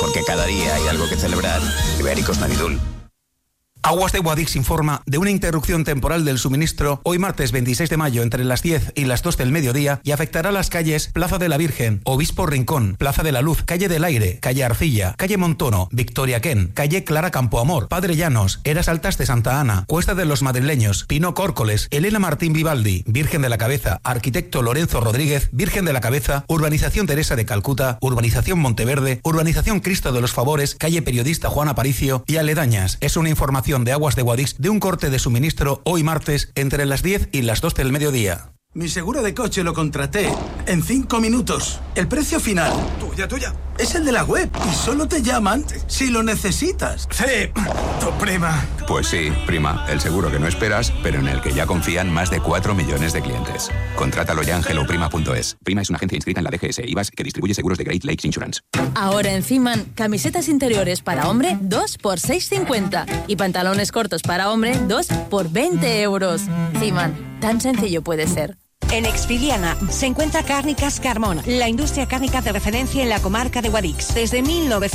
Porque cada día hay algo que celebrar. Ibéricos Navidul. Aguas de Guadix informa de una interrupción temporal del suministro hoy martes 26 de mayo entre las 10 y las 2 del mediodía y afectará las calles Plaza de la Virgen, Obispo Rincón, Plaza de la Luz, Calle del Aire, Calle Arcilla, Calle Montono, Victoria Ken, Calle Clara Campoamor, Padre Llanos, Eras Altas de Santa Ana, Cuesta de los Madrileños, Pino Córcoles, Elena Martín Vivaldi, Virgen de la Cabeza, Arquitecto Lorenzo Rodríguez, Virgen de la Cabeza, Urbanización Teresa de Calcuta, Urbanización Monteverde, Urbanización Cristo de los Favores, Calle Periodista Juan Aparicio y aledañas. Es una información de Aguas de Guadix de un corte de suministro hoy martes entre las 10 y las 2 del mediodía. Mi seguro de coche lo contraté en 5 minutos. El precio final, tuya, es el de la web y solo te llaman si lo necesitas. Sí, tu prima. Pues sí, prima, el seguro que no esperas, pero en el que ya confían más de 4 millones de clientes. Contrátalo ya en helloprima.es. Prima es una agencia inscrita en la DGS IVAS que distribuye seguros de Great Lakes Insurance. Ahora en Fiman, camisetas interiores para hombre 2 por 6,50 y pantalones cortos para hombre 2 por 20 euros. Fiman, tan sencillo puede ser. En Expiliana se encuentra Cárnicas Carmona, la industria cárnica de referencia en la comarca de Guadix desde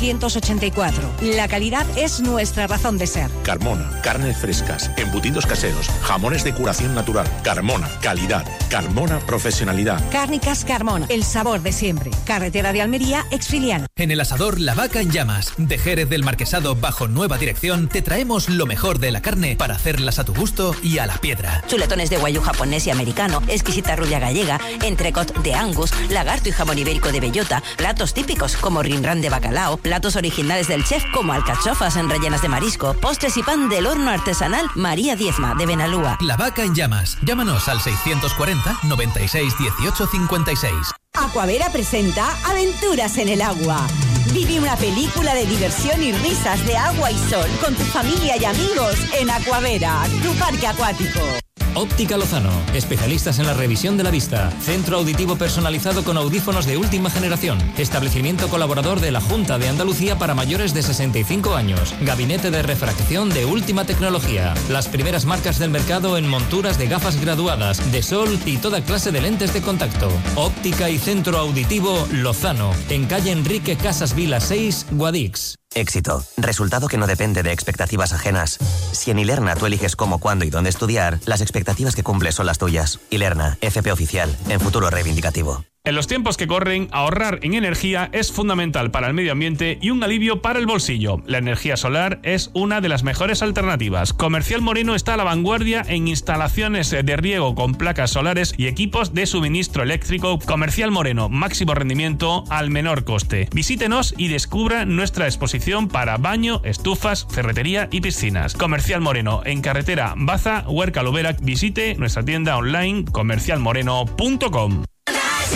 1984. La calidad es nuestra razón de ser. Carmona, carnes frescas, embutidos caseros, jamones de curación natural. Carmona, calidad. Carmona, profesionalidad. Cárnicas Carmona, el sabor de siempre. Carretera de Almería, Expiliana. En el asador La Vaca en Llamas, de Jerez del Marquesado bajo nueva dirección, te traemos lo mejor de la carne para hacerlas a tu gusto y a la piedra. Chuletones de guayú japonés y americano, exquisita rulla gallega, entrecot de Angus, lagarto y jamón ibérico de bellota, platos típicos como rinrán de bacalao, platos originales del chef como alcachofas en rellenas de marisco, postres y pan del horno artesanal María Diezma de Benalúa. La Vaca en Llamas. Llámanos al 640 96 18 56. Aquavera presenta Aventuras en el agua. Vive una película de diversión y risas de agua y sol con tu familia y amigos en Aquavera, tu parque acuático. Óptica Lozano, especialistas en la revisión de la vista. Centro auditivo personalizado con audífonos de última generación. Establecimiento colaborador de la Junta de Andalucía para mayores de 65 años. Gabinete de refracción de última tecnología. Las primeras marcas del mercado en monturas de gafas graduadas, de sol y toda clase de lentes de contacto. Óptica y Centro Auditivo Lozano, en calle Enrique Casas Vila 6, Guadix. Éxito. Resultado que no depende de expectativas ajenas. Si en Ilerna tú eliges cómo, cuándo y dónde estudiar, las expectativas que cumples son las tuyas. Ilerna, FP Oficial, en futuro reivindicativo. En los tiempos que corren, ahorrar en energía es fundamental para el medio ambiente y un alivio para el bolsillo. La energía solar es una de las mejores alternativas. Comercial Moreno está a la vanguardia en instalaciones de riego con placas solares y equipos de suministro eléctrico. Comercial Moreno, máximo rendimiento al menor coste. Visítenos y descubra nuestra exposición para baño, estufas, ferretería y piscinas. Comercial Moreno, en carretera Baza, Huerca Lubera. Visite nuestra tienda online comercialmoreno.com.